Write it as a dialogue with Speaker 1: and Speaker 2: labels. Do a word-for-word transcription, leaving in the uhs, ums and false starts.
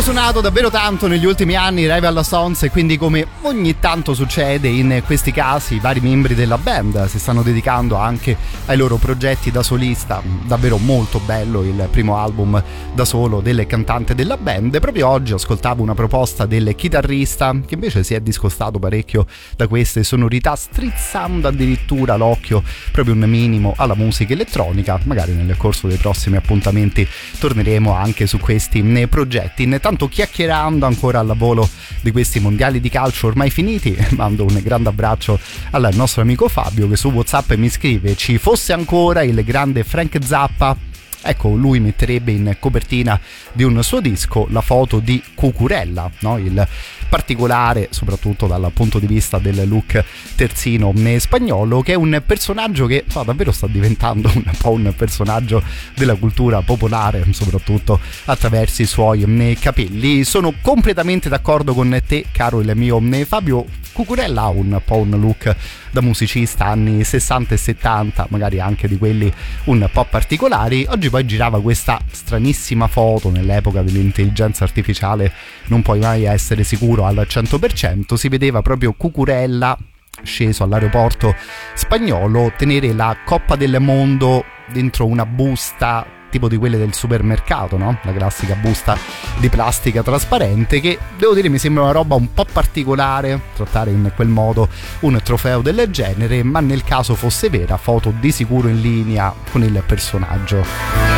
Speaker 1: suonato davvero tanto negli ultimi anni Rival Sons, e quindi, come ogni tanto succede in questi casi, i vari membri della band si stanno dedicando anche ai loro progetti da solista. Davvero molto bello il primo album da solo del cantante della band. Proprio oggi ascoltavo una proposta del chitarrista che invece si è discostato parecchio da queste sonorità, strizzando addirittura l'occhio proprio un minimo alla musica elettronica. Magari nel corso dei prossimi appuntamenti torneremo anche su questi progetti. Intanto, chiacchierando ancora al volo di questi mondiali di calcio ormai finiti, mando un grande abbraccio al nostro amico Fabio, che su WhatsApp mi scrive: ci fosse ancora il grande Frank Zappa, ecco, lui metterebbe in copertina di un suo disco la foto di Cucurella, no? Il particolare, soprattutto dal punto di vista del look terzino spagnolo, che è un personaggio che oh, davvero sta diventando un po' un personaggio della cultura popolare, soprattutto attraverso i suoi capelli. Sono completamente d'accordo con te, caro il mio Fabio. Cucurella ha un po' un look da musicista anni sessanta e settanta, magari anche di quelli un po' particolari. Oggi poi girava questa stranissima foto. Nell'epoca dell'intelligenza artificiale non puoi mai essere sicuro al cento per cento. Si vedeva proprio Cucurella sceso all'aeroporto spagnolo tenere la Coppa del Mondo dentro una busta tipo di quelle del supermercato, no? La classica busta di plastica trasparente, che devo dire mi sembra una roba un po' particolare trattare in quel modo un trofeo del genere, ma nel caso fosse vera, foto di sicuro in linea con il personaggio.